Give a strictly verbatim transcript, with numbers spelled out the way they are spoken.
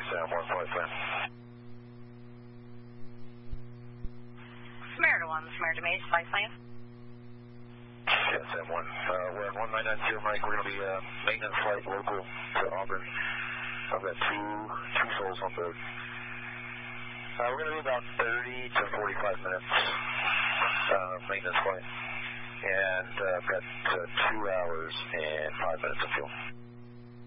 Sam one, flight plan. Samaritan one, Samaritan Maze, flight plan. Yeah, Sam one. Uh, we're at one nine nine zero, Mike. We're going to be uh, maintenance flight local to Auburn. I've got two, two souls on board. Uh, we're going to be about thirty to forty-five minutes uh, maintenance flight. And uh, I've got uh, two hours and five minutes of fuel.